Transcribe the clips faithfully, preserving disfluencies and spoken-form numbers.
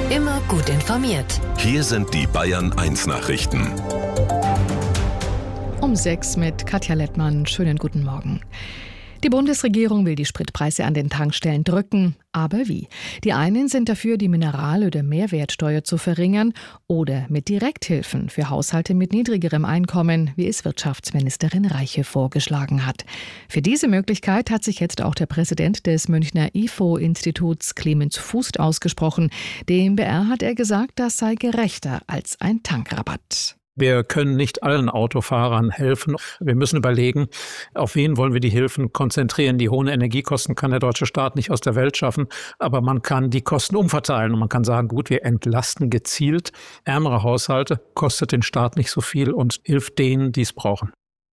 Immer gut informiert. Hier sind die Bayern eins Nachrichten. Um sechs mit Katja Lettmann. Schönen guten Morgen. Die Bundesregierung will die Spritpreise an den Tankstellen drücken. Aber wie? Die einen sind dafür, die Mineral- oder Mehrwertsteuer zu verringern oder mit Direkthilfen für Haushalte mit niedrigerem Einkommen, wie es Wirtschaftsministerin Reiche vorgeschlagen hat. Für diese Möglichkeit hat sich jetzt auch der Präsident des Münchner I F O-Instituts Clemens Fußt ausgesprochen. Dem B R hat er gesagt, das sei gerechter als ein Tankrabatt. Wir können nicht allen Autofahrern helfen. Wir müssen überlegen, auf wen wollen wir die Hilfen konzentrieren. Die hohen Energiekosten kann der deutsche Staat nicht aus der Welt schaffen, aber man kann die Kosten umverteilen und man kann sagen, gut, wir entlasten gezielt ärmere Haushalte, kostet den Staat nicht so viel und hilft denen, die es brauchen.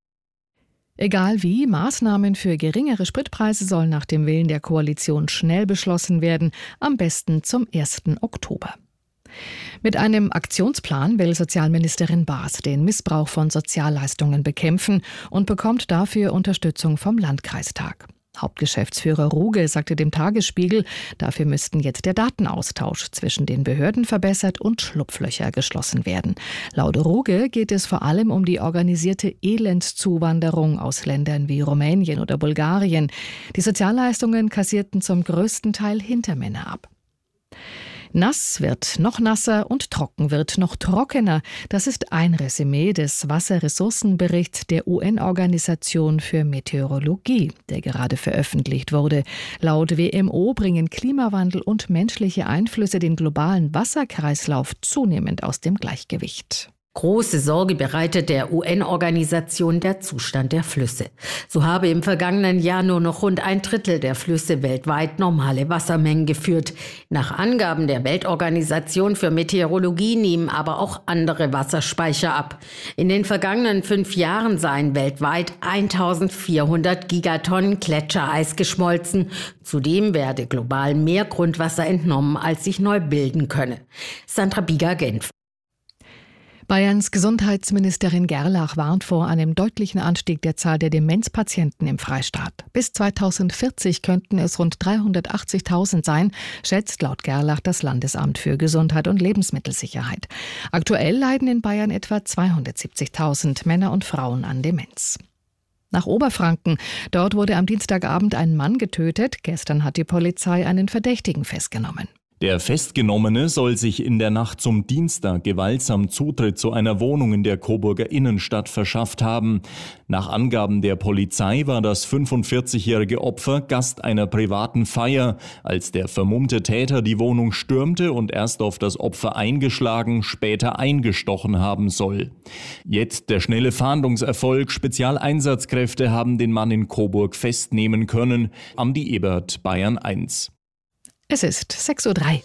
Egal wie, Maßnahmen für geringere Spritpreise sollen nach dem Willen der Koalition schnell beschlossen werden, am besten zum ersten Oktober. Mit einem Aktionsplan will Sozialministerin Baas den Missbrauch von Sozialleistungen bekämpfen und bekommt dafür Unterstützung vom Landkreistag. Hauptgeschäftsführer Ruge sagte dem Tagesspiegel, dafür müssten jetzt der Datenaustausch zwischen den Behörden verbessert und Schlupflöcher geschlossen werden. Laut Ruge geht es vor allem um die organisierte Elendszuwanderung aus Ländern wie Rumänien oder Bulgarien. Die Sozialleistungen kassierten zum größten Teil Hintermänner ab. Nass wird noch nasser und trocken wird noch trockener. Das ist ein Resümee des Wasserressourcenberichts der U N-Organisation für Meteorologie, der gerade veröffentlicht wurde. Laut W M O bringen Klimawandel und menschliche Einflüsse den globalen Wasserkreislauf zunehmend aus dem Gleichgewicht. Große Sorge bereitet der U N-Organisation der Zustand der Flüsse. So habe im vergangenen Jahr nur noch rund ein Drittel der Flüsse weltweit normale Wassermengen geführt. Nach Angaben der Weltorganisation für Meteorologie nehmen aber auch andere Wasserspeicher ab. In den vergangenen fünf Jahren seien weltweit eintausendvierhundert Gigatonnen Gletschereis geschmolzen. Zudem werde global mehr Grundwasser entnommen, als sich neu bilden könne. Sandra Bieger, Genf. Bayerns Gesundheitsministerin Gerlach warnt vor einem deutlichen Anstieg der Zahl der Demenzpatienten im Freistaat. Bis zweitausendvierzig könnten es rund dreihundertachtzigtausend sein, schätzt laut Gerlach das Landesamt für Gesundheit und Lebensmittelsicherheit. Aktuell leiden in Bayern etwa zweihundertsiebzigtausend Männer und Frauen an Demenz. Nach Oberfranken. Dort wurde am Dienstagabend ein Mann getötet. Gestern hat die Polizei einen Verdächtigen festgenommen. Der Festgenommene soll sich in der Nacht zum Dienstag gewaltsam Zutritt zu einer Wohnung in der Coburger Innenstadt verschafft haben. Nach Angaben der Polizei war das fünfundvierzigjährige Opfer Gast einer privaten Feier, als der vermummte Täter die Wohnung stürmte und erst auf das Opfer eingeschlagen, später eingestochen haben soll. Jetzt der schnelle Fahndungserfolg. Spezialeinsatzkräfte haben den Mann in Coburg festnehmen können. Andi Ebert, Bayern eins. Es ist sechs Uhr drei.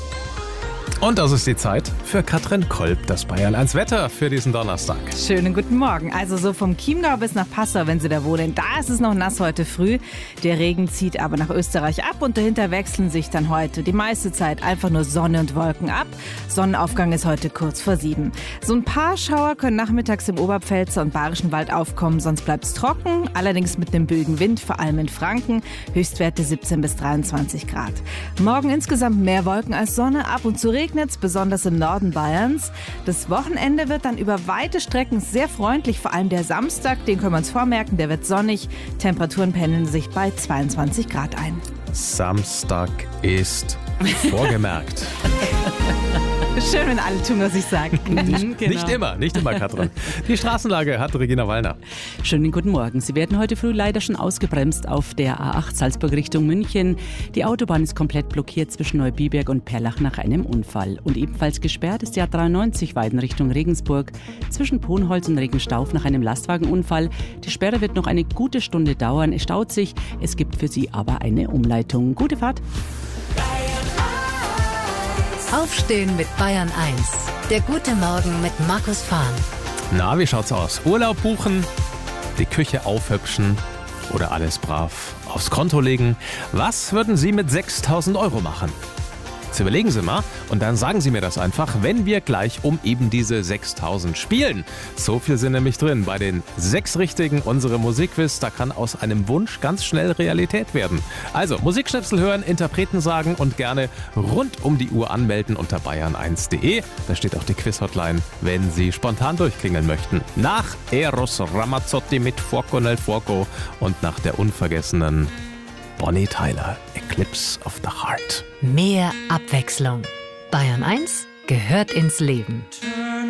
Und das ist die Zeit für Katrin Kolb, das Bayern eins Wetter für diesen Donnerstag. Schönen guten Morgen. Also so vom Chiemgau bis nach Passau, wenn Sie da wohnen, da ist es noch nass heute früh. Der Regen zieht aber nach Österreich ab und dahinter wechseln sich dann heute die meiste Zeit einfach nur Sonne und Wolken ab. Sonnenaufgang ist heute kurz vor sieben. So ein paar Schauer können nachmittags im Oberpfälzer und Bayerischen Wald aufkommen, sonst bleibt es trocken. Allerdings mit einem böigen Wind, vor allem in Franken. Höchstwerte siebzehn bis dreiundzwanzig Grad. Morgen insgesamt mehr Wolken als Sonne, ab und zu regnet es, besonders im Norden Bayerns. Das Wochenende wird dann über weite Strecken sehr freundlich, vor allem der Samstag, den können wir uns vormerken, der wird sonnig. Temperaturen pendeln sich bei zweiundzwanzig Grad ein. Samstag ist vorgemerkt. Schön, wenn alle tun, was ich sage. Mhm, genau. Nicht immer, nicht immer, Katrin. Die Straßenlage hat Regina Wallner. Schönen guten Morgen. Sie werden heute früh leider schon ausgebremst auf der A acht Salzburg Richtung München. Die Autobahn ist komplett blockiert zwischen Neubiberg und Perlach nach einem Unfall. Und ebenfalls gesperrt ist die A dreiundneunzig Weiden Richtung Regensburg zwischen Ponholz und Regenstauf nach einem Lastwagenunfall. Die Sperre wird noch eine gute Stunde dauern. Es staut sich. Es gibt für Sie aber eine Umleitung. Gute Fahrt. Aufstehen mit Bayern eins. Der gute Morgen mit Markus Fahn. Na, wie schaut's aus? Urlaub buchen, die Küche aufhübschen oder alles brav aufs Konto legen? Was würden Sie mit sechstausend Euro machen? Jetzt überlegen Sie mal und dann sagen Sie mir das einfach, wenn wir gleich um eben diese sechstausend spielen. So viel sind nämlich drin bei den sechs Richtigen. Unsere Musikquiz, da kann aus einem Wunsch ganz schnell Realität werden. Also Musikschnipsel hören, Interpreten sagen und gerne rund um die Uhr anmelden unter bayern eins punkt de. Da steht auch die Quiz-Hotline, wenn Sie spontan durchklingeln möchten. Nach Eros Ramazzotti mit Fuoco nel Fuoco und nach der unvergessenen Bonnie Tyler, Eclipse of the Heart. Mehr Abwechslung. Bayern eins gehört ins Leben.